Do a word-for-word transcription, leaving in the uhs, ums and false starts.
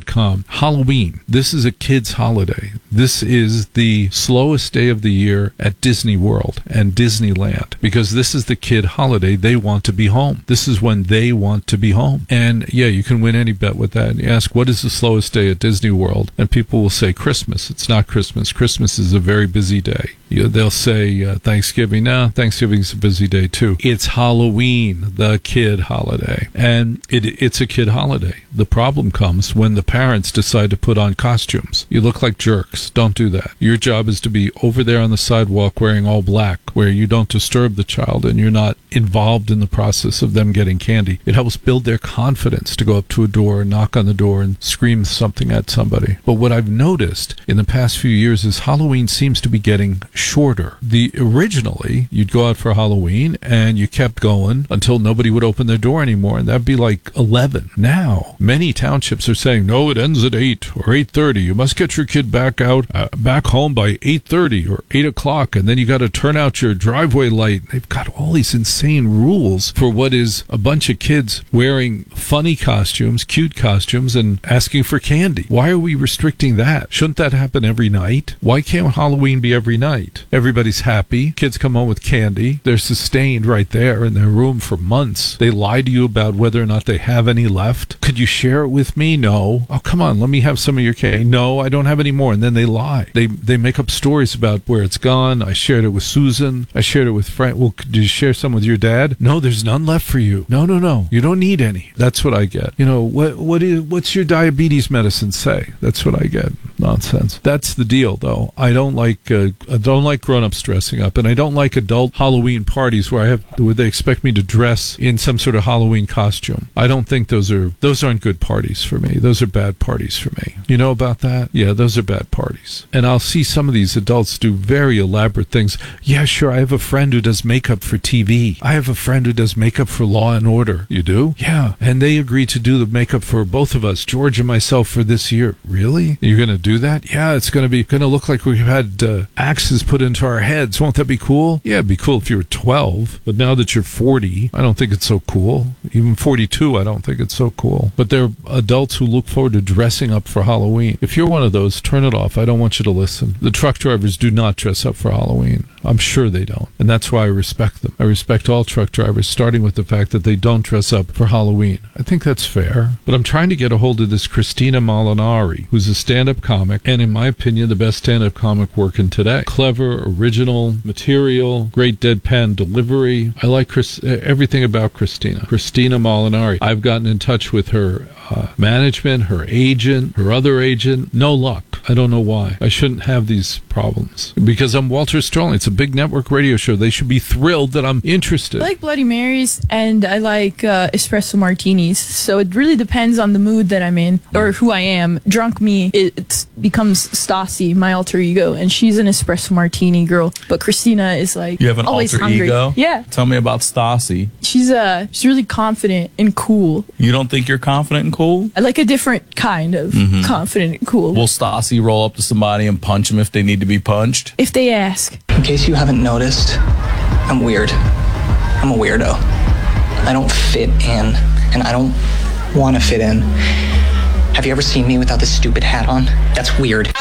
dot com. Halloween. This is a kid's holiday. This is the slowest day of the year at Disney World and Disneyland because this is the kid holiday. They want to be home. This is when they want to be home. And yeah, you can win any bet with that. You ask, what is the slowest day at Disney World? And people will say Christmas. It's not Christmas. Christmas is a very busy day. You, they'll say uh, Thanksgiving. No, Thanksgiving's a busy day too. It's Halloween, the kid holiday. And it, it's a kid holiday. The problem comes when the parents decide to put on costumes. You look like jerks. Don't do that. Your job is to be over there on the sidewalk wearing all black, where you don't disturb the child and you're not involved in the process of them getting candy. It helps build their confidence to go up to a door, knock on the door, and scream something at somebody. But what I've noticed in the past few years is Halloween seems to be getting shorter. The originally, you'd go out for Halloween and you kept going until nobody would open their door anymore, and that'd be like eleven. Now, many townships are saying, no, it ends at eight or eight thirty. You must get your kid back out, uh, back home by eight thirty or eight o'clock, and then you got to turn out your driveway light. They've got all these insane rules for what is a bunch of kids wearing funny costumes, cute costumes, and asking for candy. Why are we restricting that? Shouldn't that happen every night? Why can't Halloween be every night? Everybody's happy. Kids come home with candy. They're sustained right there in their room for months. They lie to you about whether or not they have any left. Could you share it with me? No. Oh, come on. Let me have some of your candy. No, I don't have any more. And then they lie. They they make up stories about where it's gone. I shared it with Susan. I shared it with Frank. Well, did you share some with your dad? No, there's none left for you. No, no, no. You don't need any. That's what I get. You know, what what is what's your diabetes medicine say? That's what I get. Nonsense. That's the deal, though. I don't like uh, I don't like grown-ups dressing up, and I don't like adult Halloween parties where I have where they expect me to dress in some sort of Halloween costume. I don't think those are those aren't good parties for me. Those are bad parties for me. You know about that? Yeah, those are bad parties. And I'll see some of these adults do very elaborate things. Yeah, sure, I have a friend who does makeup for T V. I have a friend who does makeup for Law and Order. You do? Yeah. And they agreed to do the makeup for both of us, George and myself, for this year. Really? You're going to do that? Yeah, it's going to be going to look like we've had uh, axes put into our heads. Won't that be cool? Yeah, it'd be cool if you were twelve. But now that you're forty, I don't think it's so cool. Even forty-two, I don't think it's so cool. But there are adults who look forward to dressing up for Halloween. If you're one of those, turn it off. I don't want you to listen. The truck drivers do not dress up for Halloween. I'm sure they don't. And that's why I respect them. I respect all truck drivers, starting with the fact that they don't dress up for Halloween. I think that's fair. But I'm trying to get a hold of this Christina Molinari, who's a stand-up comic, and in my opinion, the best stand-up comic working today. Clever, original, material, great deadpan delivery. I like Chris, everything about Christina. Christina Molinari. I've gotten in touch with her uh, management, her agent, her other agent. No luck. I don't know why. I shouldn't have these problems. Because I'm Walter Sterling. It's a big network radio show. They should be thrilled that I'm interested. I like Bloody Marys and I like uh, espresso martinis. So it really depends on the mood that I'm in or who I am. Drunk me, it, it becomes Stassi, my alter ego, and she's an espresso martini girl. But Christina is like you have an always alter hungry. ego? Yeah. Tell me about Stassi. She's uh she's really confident and cool. You don't think you're confident and cool? I like a different kind of mm-hmm. confident and cool. Will Stassi roll up to somebody and punch them if they need to be punched? If they ask. In case you haven't noticed, I'm weird. I'm a weirdo. I don't fit in, and I don't want to fit in. Have you ever seen me without this stupid hat on? That's weird.